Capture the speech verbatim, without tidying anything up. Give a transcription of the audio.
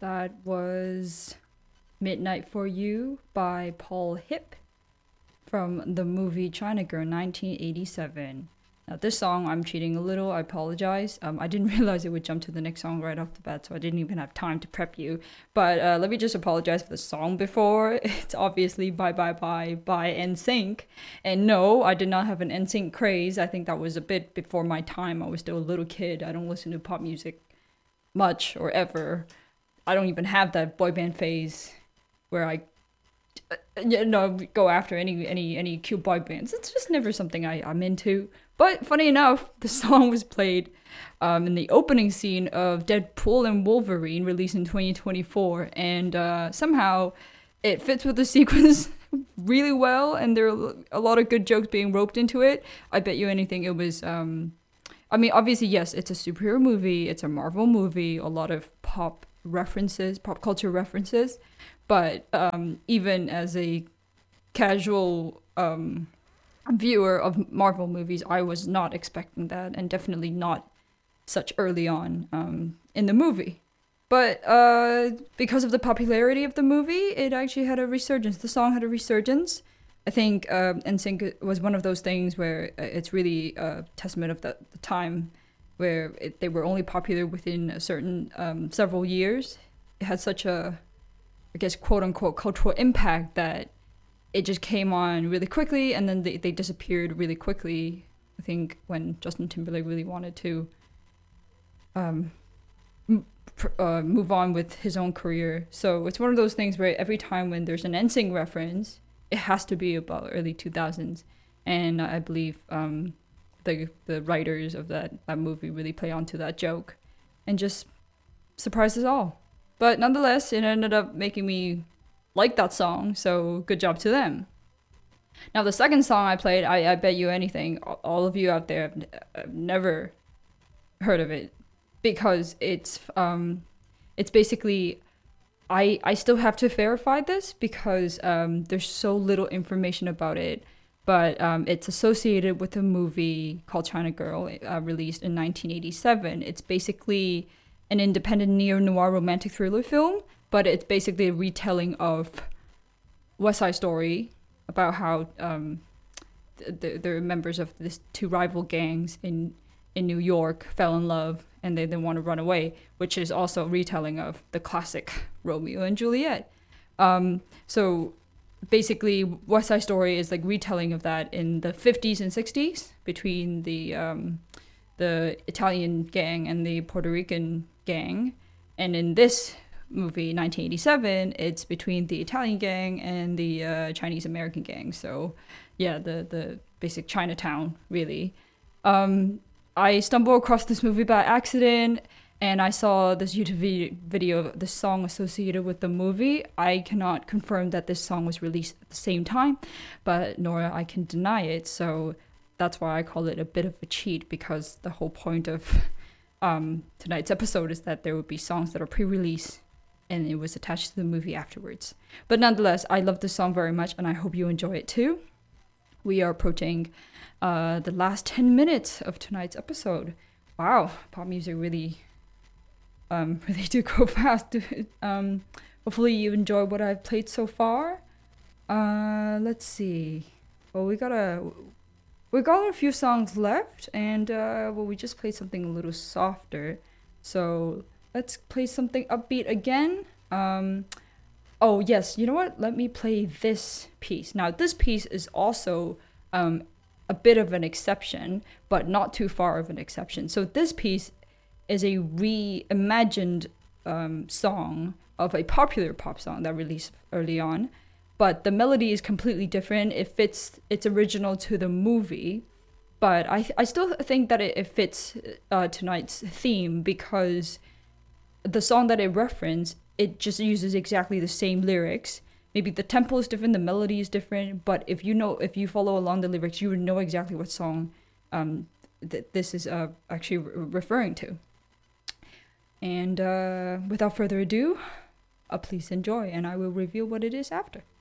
That was Midnight for You by Paul Hip from the movie China Girl nineteen eighty-seven. Now this song, I'm cheating a little, I apologize. Um, I didn't realize it would jump to the next song right off the bat, so I didn't even have time to prep you. But uh, let me just apologize for the song before. It's obviously Bye Bye Bye by N Sync. And no, I did not have an N Sync craze. I think that was a bit before my time. I was still a little kid. I don't listen to pop music much or ever. I don't even have that boy band phase where I, you know, go after any any any cute boy bands. It's just never something I, I'm into. But funny enough, the song was played um, in the opening scene of Deadpool and Wolverine, released in twenty twenty-four, and uh, somehow it fits with the sequence really well, and there are a lot of good jokes being roped into it. I bet you anything it was... Um, I mean, obviously, yes, it's a superhero movie, it's a Marvel movie, a lot of pop references, pop culture references, but um, even as a casual um, viewer of Marvel movies, I was not expecting that, and definitely not such early on um, in the movie. But uh, because of the popularity of the movie, it actually had a resurgence. The song had a resurgence. I think uh, N Sync was one of those things where it's really a testament of the, the time where it, they were only popular within a certain um, several years. It had such a, I guess, quote-unquote cultural impact that it just came on really quickly, and then they, they disappeared really quickly. I think when Justin Timberlake really wanted to um, m- pr- uh, move on with his own career. So it's one of those things where every time when there's an N Sync reference, it has to be about early two thousands. And I believe um, the the writers of that, that movie really play onto that joke and just surprised us all. But nonetheless, it ended up making me like that song, so good job to them. Now, the second song I played, I, I bet you anything, all of you out there have, have never heard of it, because it's um, it's basically... I, I still have to verify this because um, there's so little information about it, but um, it's associated with a movie called China Girl, uh, released in nineteen eighty-seven. It's basically an independent neo-noir romantic thriller film, but it's basically a retelling of West Side Story, about how um, the, the members of these two rival gangs in in New York fell in love and they didn't want to run away, which is also a retelling of the classic Romeo and Juliet. Um, so basically, West Side Story is like retelling of that in the fifties and sixties between the um, the Italian gang and the Puerto Rican gang. And in this movie, nineteen eighty-seven, it's between the Italian gang and the uh, Chinese American gang. So yeah, the, the basic Chinatown, really. Um, I stumbled across this movie by accident, and I saw this YouTube video of the song associated with the movie. I cannot confirm that this song was released at the same time, but nor I can deny it. So that's why I call it a bit of a cheat, because the whole point of um, tonight's episode is that there would be songs that are pre-release and it was attached to the movie afterwards. But nonetheless, I love this song very much, and I hope you enjoy it too. We are approaching uh, the last ten minutes of tonight's episode. Wow, pop music really, um, really do go fast. um, hopefully you enjoy what I've played so far. Uh, let's see. Well, we got a, we got a few songs left, and uh, well, we just played something a little softer. So let's play something upbeat again. Um, oh yes, you know what? Let me play this piece. Now, this piece is also um. a bit of an exception, but not too far of an exception. So this piece is a reimagined um, song of a popular pop song that released early on, but the melody is completely different. It fits, it's original to the movie, but I I still think that it, it fits uh, tonight's theme, because the song that it referenced, it just uses exactly the same lyrics. Maybe the tempo is different, the melody is different, but if you know, if you follow along the lyrics, you would know exactly what song um, th- this is uh, actually re- referring to. And uh, without further ado, uh, please enjoy, and I will reveal what it is after.